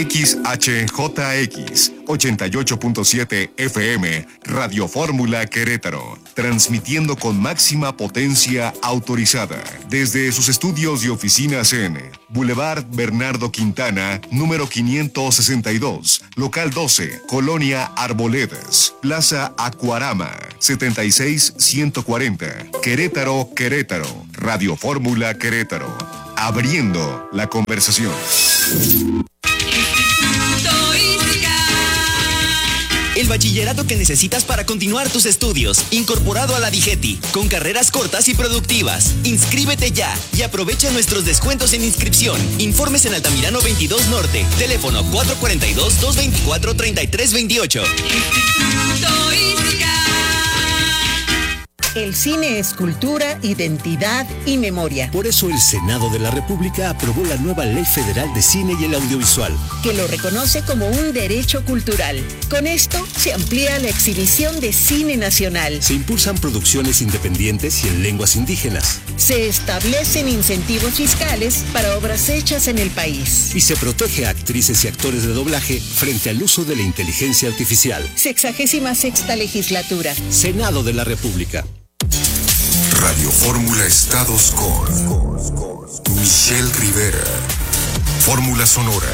XHJX 88.7 FM, Radio Fórmula Querétaro, transmitiendo con máxima potencia autorizada desde sus estudios y oficinas en Boulevard Bernardo Quintana, número 562, local 12, Colonia Arboledas, Plaza Acuarama, 76140, Querétaro, Querétaro, Radio Fórmula Querétaro, abriendo la conversación. El bachillerato que necesitas para continuar tus estudios, incorporado a la DIGETI, con carreras cortas y productivas. Inscríbete ya y aprovecha nuestros descuentos en inscripción. Informes en Altamirano 22 Norte, teléfono 442-224-3328. El cine es cultura, identidad y memoria. Por eso el Senado de la República aprobó la nueva Ley Federal de Cine y el Audiovisual, que lo reconoce como un derecho cultural. Con esto se amplía la exhibición de cine nacional. Se impulsan producciones independientes y en lenguas indígenas. Se establecen incentivos fiscales para obras hechas en el país. Y se protege a actrices y actores de doblaje frente al uso de la inteligencia artificial. 66ª legislatura. Senado de la República. Radio Fórmula Estados con Michelle Rivera. Fórmula Sonora.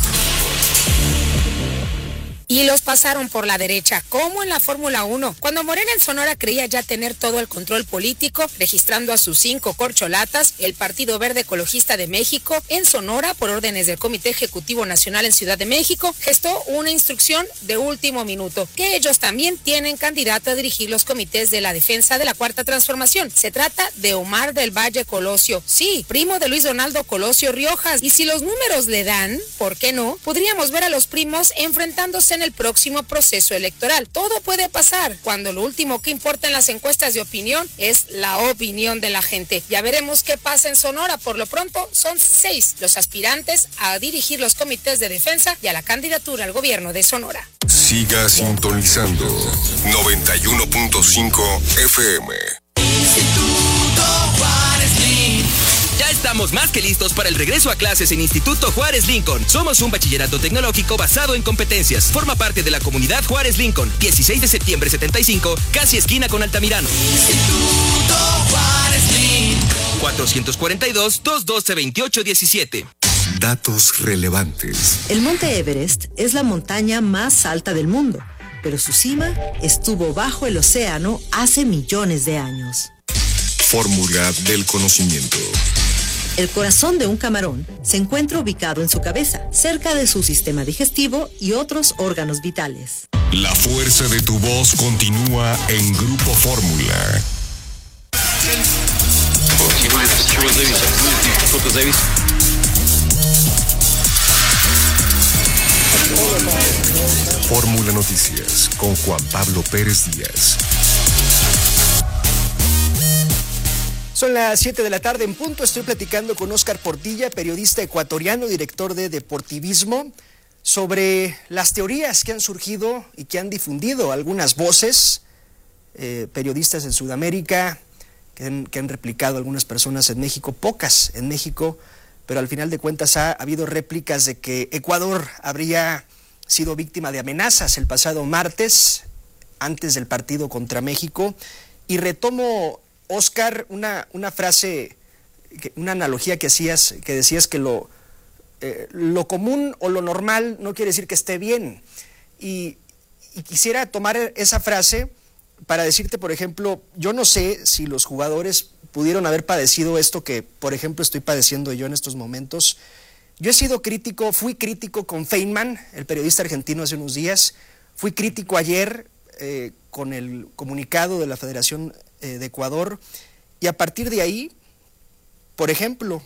Y los pasaron por la derecha, como en la Fórmula 1. Cuando Morena en Sonora creía ya tener todo el control político, registrando a sus 5 corcholatas, el Partido Verde Ecologista de México en Sonora, por órdenes del Comité Ejecutivo Nacional en Ciudad de México, gestó una instrucción de último minuto, que ellos también tienen candidato a dirigir los comités de la defensa de la Cuarta Transformación. Se trata de Omar del Valle Colosio, sí, primo de Luis Donaldo Colosio Riojas. Y si los números le dan, ¿por qué no? Podríamos ver a los primos enfrentándose en el próximo proceso electoral. Todo puede pasar cuando lo último que importa en las encuestas de opinión es la opinión de la gente. Ya veremos qué pasa en Sonora. Por lo pronto son 6 los aspirantes a dirigir los comités de defensa y a la candidatura al gobierno de Sonora. Siga sintonizando 91.5 FM. Ya estamos más que listos para el regreso a clases en Instituto Juárez Lincoln. Somos un bachillerato tecnológico basado en competencias. Forma parte de la comunidad Juárez Lincoln. 16 de septiembre 75, casi esquina con Altamirano. Instituto Juárez Lincoln. 442-212-2817. Datos relevantes. El Monte Everest es la montaña más alta del mundo, pero su cima estuvo bajo el océano hace millones de años. Fórmula del conocimiento. El corazón de un camarón se encuentra ubicado en su cabeza, cerca de su sistema digestivo y otros órganos vitales. La fuerza de tu voz continúa en Grupo Fórmula. Fórmula Noticias con Juan Pablo Pérez Díaz. Son las 7 de la tarde en punto. Estoy platicando con Óscar Portilla, periodista ecuatoriano, director de Deportivismo, sobre las teorías que han surgido y que han difundido algunas voces, periodistas en Sudamérica, que han replicado algunas personas en México, pocas en México, pero al final de cuentas ha habido réplicas de que Ecuador habría sido víctima de amenazas el pasado martes, antes del partido contra México, y retomo, Óscar, una frase, una analogía que hacías, que decías que lo común o lo normal no quiere decir que esté bien. Y quisiera tomar esa frase para decirte, por ejemplo, yo no sé si los jugadores pudieron haber padecido esto que, por ejemplo, estoy padeciendo yo en estos momentos. Yo he sido crítico, fui crítico con Feynman, el periodista argentino, hace unos días. Fui crítico ayer con el comunicado de la Federación de Ecuador, y a partir de ahí, por ejemplo,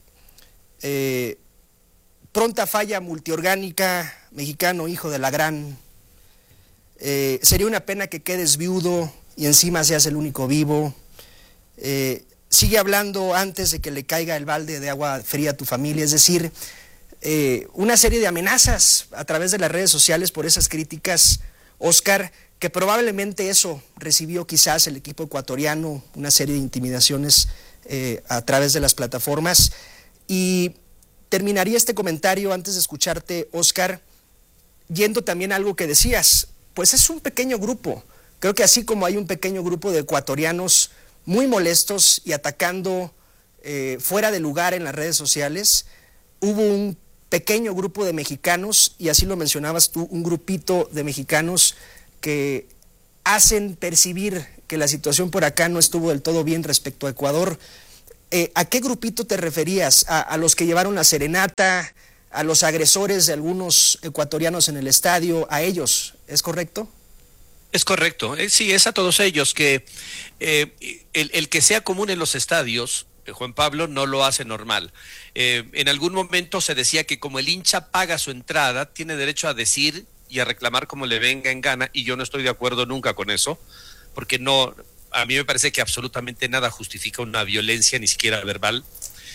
pronta falla multiorgánica, mexicano, hijo de la gran, sería una pena que quedes viudo y encima seas el único vivo, sigue hablando antes de que le caiga el balde de agua fría a tu familia, es decir, una serie de amenazas a través de las redes sociales por esas críticas, Óscar, que probablemente eso recibió quizás el equipo ecuatoriano, una serie de intimidaciones a través de las plataformas. Y terminaría este comentario antes de escucharte, Óscar, yendo también a algo que decías, pues es un pequeño grupo. Creo que así como hay un pequeño grupo de ecuatorianos muy molestos y atacando fuera de lugar en las redes sociales, hubo un pequeño grupo de mexicanos, y así lo mencionabas tú, un grupito de mexicanos que hacen percibir que la situación por acá no estuvo del todo bien respecto a Ecuador. ¿A qué grupito te referías? ¿A los que llevaron la serenata, a los agresores de algunos ecuatorianos en el estadio, a ellos? ¿Es correcto? Es correcto, sí, es a todos ellos que el que sea común en los estadios, Juan Pablo, no lo hace normal. En algún momento se decía que como el hincha paga su entrada, tiene derecho a decir y a reclamar como le venga en gana, y yo no estoy de acuerdo nunca con eso, porque no, a mí me parece que absolutamente nada justifica una violencia, ni siquiera verbal.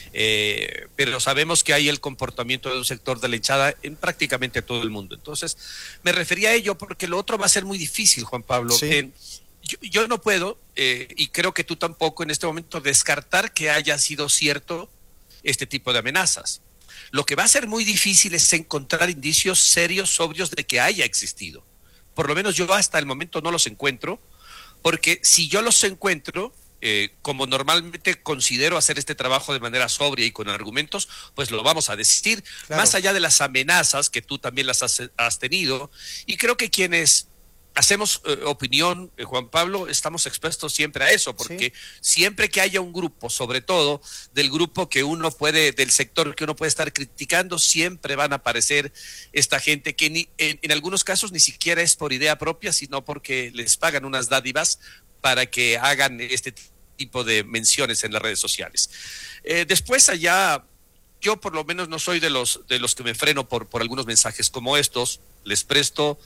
Pero sabemos que hay el comportamiento de un sector de la hinchada en prácticamente todo el mundo. Entonces, me refería a ello porque lo otro va a ser muy difícil, Juan Pablo. Sí. Yo no puedo, y creo que tú tampoco en este momento, descartar que haya sido cierto este tipo de amenazas. Lo que va a ser muy difícil es encontrar indicios serios, sobrios de que haya existido. Por lo menos yo hasta el momento no los encuentro, porque si yo los encuentro, como normalmente considero hacer este trabajo de manera sobria y con argumentos, pues lo vamos a decir, claro, más allá de las amenazas que tú también las has tenido, y creo que quienes hacemos opinión, Juan Pablo, estamos expuestos siempre a eso, porque siempre que haya un grupo, sobre todo del grupo que uno puede, del sector que uno puede estar criticando, siempre van a aparecer esta gente que en algunos casos ni siquiera es por idea propia, sino porque les pagan unas dádivas para que hagan este tipo de menciones en las redes sociales. Después allá, yo por lo menos no soy de los que me freno por algunos mensajes como estos, les presto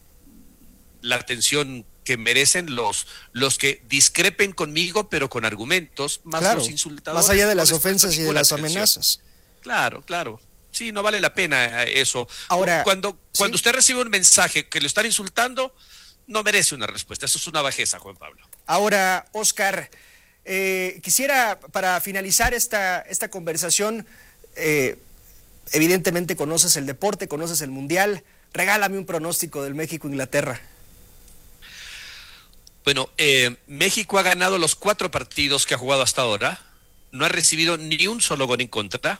la atención que merecen los que discrepen conmigo, pero con argumentos, más claro, los insultadores. Más allá de las no ofensas y de las atención. amenazas. Claro. Sí, no vale la pena eso. Ahora, cuando usted recibe un mensaje que lo están insultando, no merece una respuesta. Eso es una bajeza, Juan Pablo. Ahora, Óscar, quisiera, para finalizar esta conversación, evidentemente conoces el deporte, conoces el Mundial, regálame un pronóstico del México-Inglaterra. Bueno, México ha ganado los 4 partidos que ha jugado hasta ahora, no ha recibido ni un solo gol en contra.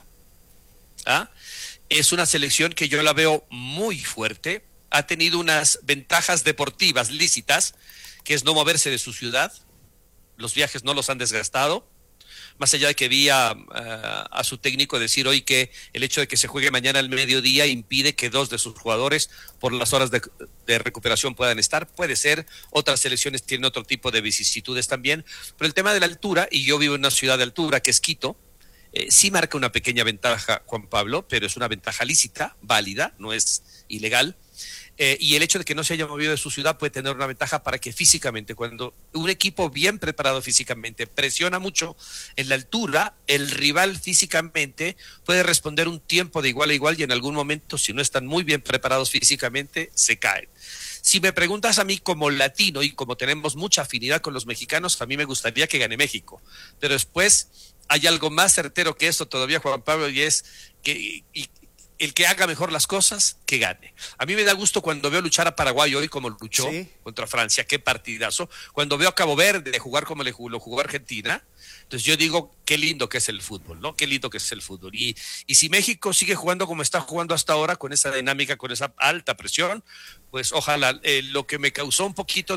Es una selección que yo la veo muy fuerte, ha tenido unas ventajas deportivas lícitas, que es no moverse de su ciudad, los viajes no los han desgastado, más allá de que vi a su técnico decir hoy que el hecho de que se juegue mañana al mediodía impide que 2 de sus jugadores por las horas de recuperación puedan estar, puede ser, otras selecciones tienen otro tipo de vicisitudes también, pero el tema de la altura, y yo vivo en una ciudad de altura que es Quito, sí marca una pequeña ventaja, Juan Pablo, pero es una ventaja lícita, válida, no es ilegal. Y el hecho de que no se haya movido de su ciudad puede tener una ventaja para que físicamente, cuando un equipo bien preparado físicamente presiona mucho en la altura, el rival físicamente puede responder un tiempo de igual a igual, y en algún momento, si no están muy bien preparados físicamente, se caen. Si me preguntas a mí como latino y como tenemos mucha afinidad con los mexicanos, a mí me gustaría que gane México, pero después hay algo más certero que eso todavía, Juan Pablo, y es que el que haga mejor las cosas, que gane. A mí me da gusto cuando veo luchar a Paraguay hoy como luchó contra Francia, qué partidazo. Cuando veo a Cabo Verde jugar como lo jugó Argentina, entonces yo digo, qué lindo que es el fútbol, ¿no? Qué lindo que es el fútbol. Y si México sigue jugando como está jugando hasta ahora, con esa dinámica, con esa alta presión, pues ojalá. Lo que me causó un poquito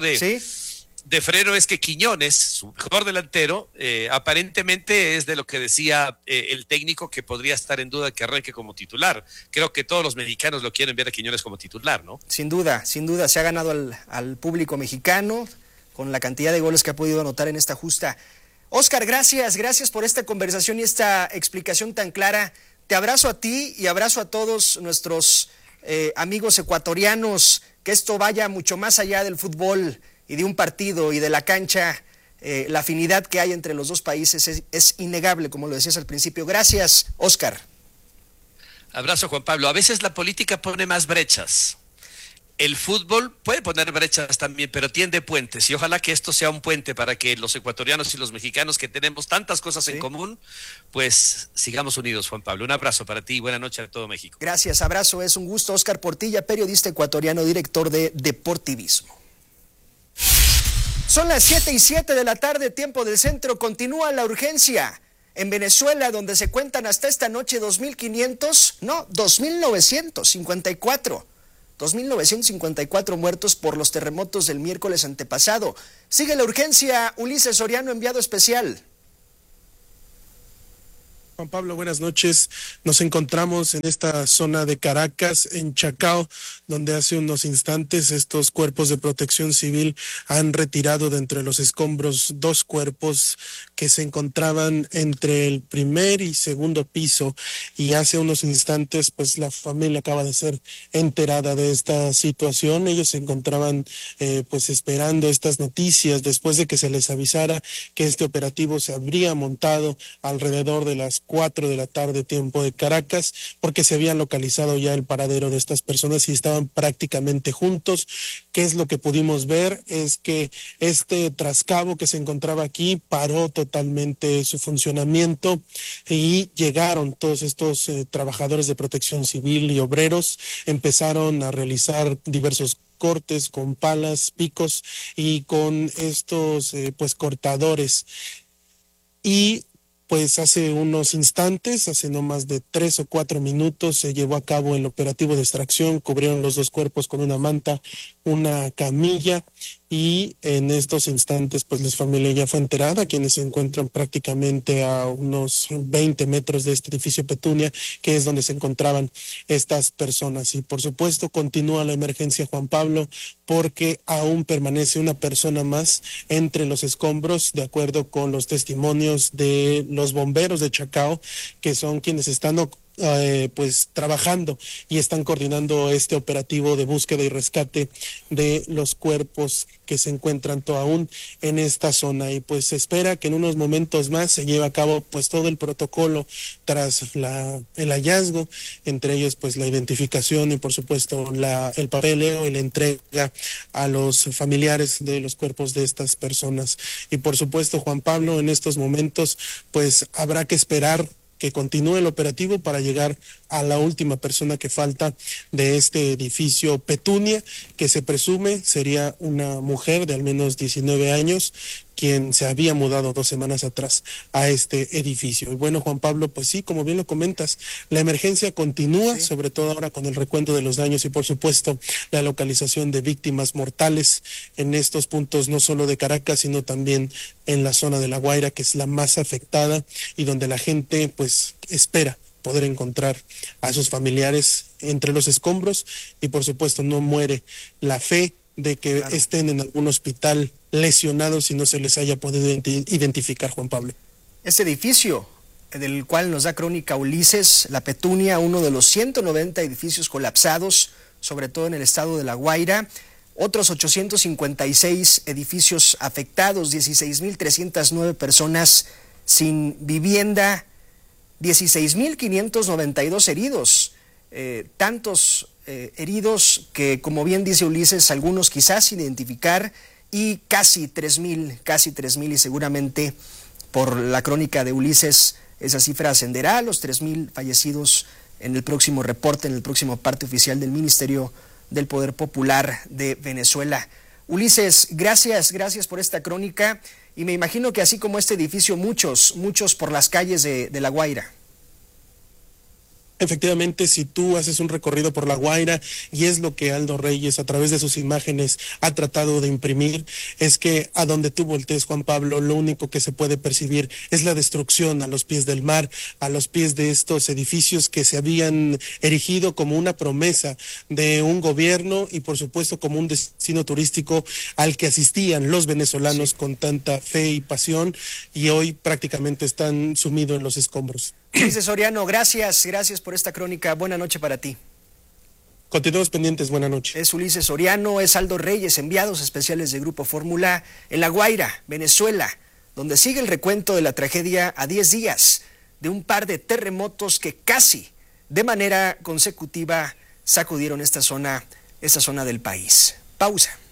de freno es que Quiñones, su mejor delantero, aparentemente es de lo que decía el técnico, que podría estar en duda que arranque como titular. Creo que todos los mexicanos lo quieren ver a Quiñones como titular, ¿no? Sin duda, se ha ganado al público mexicano con la cantidad de goles que ha podido anotar en esta justa. Óscar, gracias por esta conversación y esta explicación tan clara. Te abrazo a ti y abrazo a todos nuestros amigos ecuatorianos, que esto vaya mucho más allá del fútbol y de un partido y de la cancha. La afinidad que hay entre los dos países es innegable, como lo decías al principio. Gracias, Óscar. Abrazo, Juan Pablo. A veces la política pone más brechas. el fútbol puede poner brechas también, pero tiende puentes, y ojalá que esto sea un puente para que los ecuatorianos y los mexicanos, que tenemos tantas cosas en común, pues sigamos unidos, Juan Pablo. Un abrazo para ti y buena noche a todo México. Gracias, abrazo, es un gusto. Óscar Portilla, periodista ecuatoriano, director de Deportivismo. Son las 7:07 de la tarde, tiempo del centro. Continúa la urgencia en Venezuela, donde se cuentan hasta esta noche 2.954 muertos por los terremotos del miércoles antepasado. Sigue la urgencia, Ulises Soriano, enviado especial. Juan Pablo, buenas noches. Nos encontramos en esta zona de Caracas, en Chacao, donde hace unos instantes estos cuerpos de protección civil han retirado de entre los escombros 2 cuerpos que se encontraban entre el primer y segundo piso, y hace unos instantes pues la familia acaba de ser enterada de esta situación. Ellos se encontraban pues esperando estas noticias después de que se les avisara que este operativo se habría montado alrededor de las 4 de la tarde, tiempo de Caracas, porque se había localizado ya el paradero de estas personas y estaban prácticamente juntos. ¿Qué es lo que pudimos ver? Es que este trascabo que se encontraba aquí paró totalmente su funcionamiento y llegaron todos estos trabajadores de protección civil y obreros, empezaron a realizar diversos cortes con palas, picos y con estos pues cortadores. Y pues hace unos instantes, hace no más de 3 o 4 minutos, se llevó a cabo el operativo de extracción, cubrieron los 2 cuerpos con una manta, una camilla, y en estos instantes pues la familia ya fue enterada, quienes se encuentran prácticamente a unos 20 metros de este edificio Petunia, que es donde se encontraban estas personas. Y por supuesto continúa la emergencia, Juan Pablo, porque aún permanece una persona más entre los escombros, de acuerdo con los testimonios de los bomberos de Chacao, que son quienes están pues trabajando y están coordinando este operativo de búsqueda y rescate de los cuerpos que se encuentran aún en esta zona. Y pues se espera que en unos momentos más se lleve a cabo pues todo el protocolo tras el hallazgo, entre ellos pues la identificación y por supuesto el papeleo y la entrega a los familiares de los cuerpos de estas personas. Y por supuesto, Juan Pablo, en estos momentos pues habrá que esperar que continúe el operativo para llegar a la última persona que falta de este edificio Petunia, que se presume sería una mujer de al menos 19 años, quien se había mudado 2 semanas atrás a este edificio. Y bueno, Juan Pablo, pues sí, como bien lo comentas, la emergencia continúa, sobre todo ahora con el recuento de los daños y por supuesto la localización de víctimas mortales en estos puntos, no solo de Caracas, sino también en la zona de La Guaira, que es la más afectada y donde la gente pues espera poder encontrar a sus familiares entre los escombros y por supuesto no muere la fe de que estén en algún hospital lesionados y no se les haya podido identificar, Juan Pablo. Este edificio del cual nos da crónica Ulises, La Petunia, uno de los 190 edificios colapsados, sobre todo en el estado de La Guaira, otros 856 edificios afectados, 16.309 personas sin vivienda, 16.592 heridos, tantos heridos que, como bien dice Ulises, algunos quizás sin identificar, y casi 3.000 y seguramente por la crónica de Ulises esa cifra ascenderá a los 3.000 fallecidos en el próximo reporte, en el próximo parte oficial del Ministerio del Poder Popular de Venezuela. Ulises, gracias por esta crónica, y me imagino que así como este edificio, muchos por las calles de La Guaira. Efectivamente, si tú haces un recorrido por La Guaira, y es lo que Aldo Reyes a través de sus imágenes ha tratado de imprimir, es que a donde tú voltees, Juan Pablo, lo único que se puede percibir es la destrucción a los pies del mar, a los pies de estos edificios que se habían erigido como una promesa de un gobierno y por supuesto como un destino turístico al que asistían los venezolanos con tanta fe y pasión, y hoy prácticamente están sumidos en los escombros. Ulises Soriano, gracias por esta crónica. Buena noche para ti. Continuamos pendientes, buena noche. Es Ulises Soriano, es Aldo Reyes, enviados especiales de Grupo Fórmula en La Guaira, Venezuela, donde sigue el recuento de la tragedia a 10 días de un par de terremotos que casi de manera consecutiva sacudieron esta zona esa zona del país. Pausa.